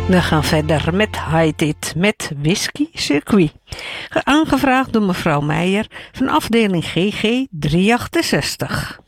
We gaan verder met Hide It met Whisky Circuit. Aangevraagd door mevrouw Meijer van afdeling GG 368.